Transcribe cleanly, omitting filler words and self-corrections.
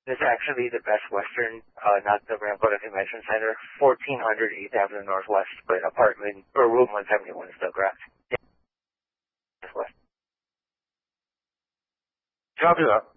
This is actually the Best Western, not the Rambuta Convention Center. 1400 8th Avenue Northwest, but apartment, or room 171 is still correct. Yeah. West. Copy that.